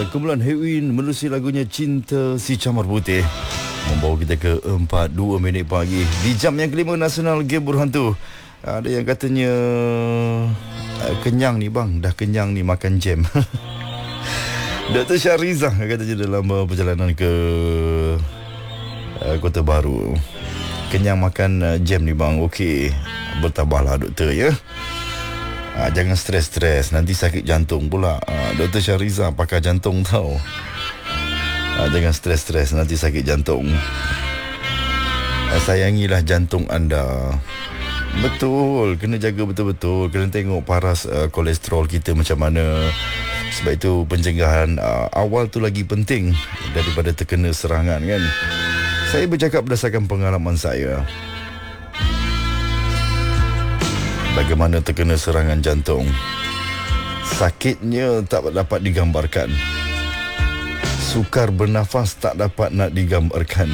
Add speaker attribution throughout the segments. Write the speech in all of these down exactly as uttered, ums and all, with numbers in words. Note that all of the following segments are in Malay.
Speaker 1: Kumpulan Heroin menerusi lagunya Cinta Si Camar Putih membawa kita ke empat puluh dua minit pagi di jam yang kelima Nasional Game Berhantu. Ada yang katanya kenyang ni bang, dah kenyang ni makan jam. Doktor Syahrizah katanya dalam perjalanan ke uh, Kota Baru, kenyang makan uh, jam ni bang. Okey, bertabahlah doktor ya. Ha, jangan stres-stres, nanti sakit jantung pula. Ha, Doktor Syahrizah pakar jantung tau. Ha, jangan stres-stres, nanti sakit jantung. Ha, sayangilah jantung anda. Betul, kena jaga betul-betul. Kena tengok paras uh, kolesterol kita macam mana. Sebab itu pencegahan uh, awal tu lagi penting daripada terkena serangan kan. Saya bercakap berdasarkan pengalaman saya. Bagaimana terkena serangan jantung. Sakitnya tak dapat digambarkan. Sukar bernafas tak dapat nak digambarkan.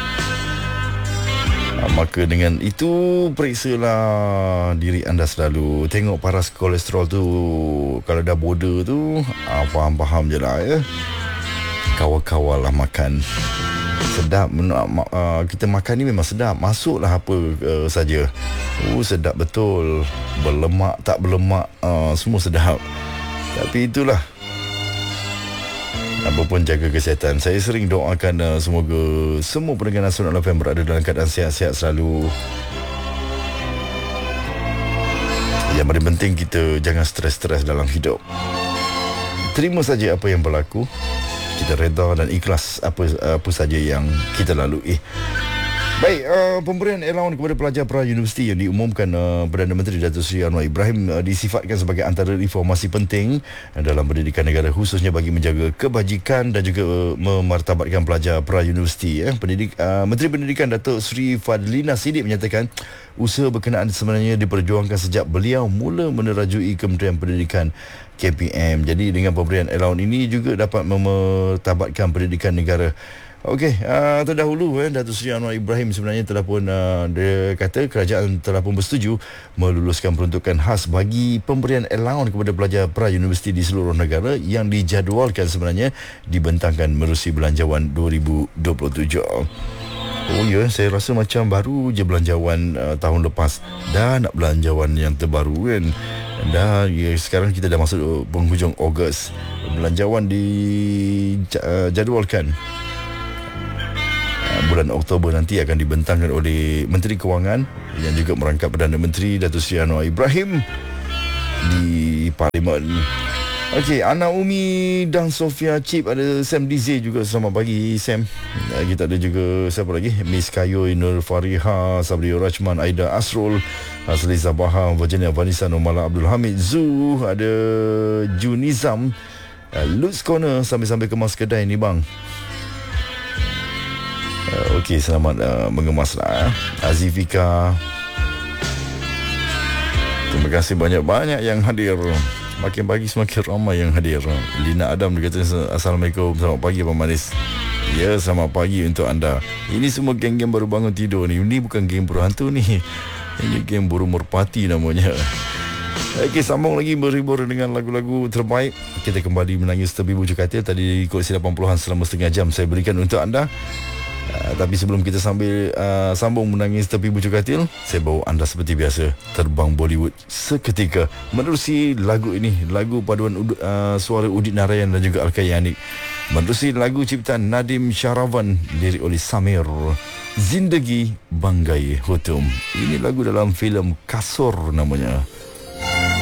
Speaker 1: Ha, maka dengan itu periksalah diri anda selalu. Tengok paras kolesterol tu. Kalau dah border tu, ha, faham-faham je lah ya. Kawal-kawal lah makan. Sedap. uh, Kita makan ni memang sedap. Masuklah apa uh, saja. Oh, sedap betul. Berlemak tak berlemak, uh, semua sedap. Tapi itulah, apa pun jaga kesihatan. Saya sering doakan uh, semoga semua pendengar Nasional F M berada dalam keadaan sihat-sihat selalu. Yang paling penting kita jangan stres-stres dalam hidup. Terima saja apa yang berlaku. Kita reda dan ikhlas apa apa saja yang kita lalui. Baik, uh, pemberian allowance kepada pelajar pra-universiti yang diumumkan uh, Perdana Menteri Datuk Seri Anwar Ibrahim uh, disifatkan sebagai antara reformasi penting uh, dalam pendidikan negara, khususnya bagi menjaga kebajikan dan juga uh, memartabatkan pelajar pra-universiti. Eh. Pendidik, uh, Menteri Pendidikan Datuk Seri Fadlina Sidik menyatakan usaha berkenaan sebenarnya diperjuangkan sejak beliau mula menerajui Kementerian Pendidikan K P M. Jadi dengan pemberian allowance ini juga dapat memartabatkan pendidikan negara. Okey, uh, terdahulu eh, Datuk Seri Anwar Ibrahim sebenarnya telah pun uh, dia kata kerajaan telah pun bersetuju meluluskan peruntukan khas bagi pemberian allowance kepada pelajar pra-universiti di seluruh negara yang dijadualkan sebenarnya dibentangkan menerusi Belanjawan dua ribu dua puluh tujuh. Oh ya, saya rasa macam baru je belanjawan uh, tahun lepas. Dah nak belanjawan yang terbaru kan. Dah ya, sekarang kita dah masuk penghujung Ogos. Belanjawan dijadualkan bulan Oktober nanti akan dibentangkan oleh Menteri Kewangan yang juga merangkap Perdana Menteri Datuk Seri Anwar Ibrahim di Parlimen. Okey, Ana Umi dan Sofia Chip, ada Sam Dize juga. Selamat pagi Sam. Kita ada juga siapa lagi? Miss Kayoy, Nur Fariha, Sabrio Rachman, Aida Asrul, Hasliza Baham, Virginia Vanessa, Nomala Abdul Hamid, Zu, ada Junizam, Lutz Corner, sambil-sambil kemas kedai ni bang. Uh, Okey, selamat uh, mengemaslah. Azifika, terima kasih banyak-banyak yang hadir. Makin pagi semakin ramai yang hadir. Lina Adam dia kata Assalamualaikum, selamat pagi Abang Manis. Ya, selamat pagi untuk anda. Ini semua geng-geng baru bangun tidur ni. Ini bukan geng berhantu ni. Ini geng burung merpati namanya. Okey, sambung lagi berhibur dengan lagu-lagu terbaik. Kita kembali menangis tepi bujuk katil. Tadi koleksi lapan puluhan selama setengah jam saya berikan untuk anda. Uh, tapi sebelum kita sambil uh, sambung menangis tepi bujuk katil, saya bawa anda seperti biasa terbang Bollywood seketika menerusi lagu ini, lagu paduan uh, suara Udit Narayan dan juga Al-Kayani, menerusi lagu ciptaan Nadim Syahrawan, lirik oleh Samir, Zindagi Banggai Hutum. Ini lagu dalam filem Kasur namanya.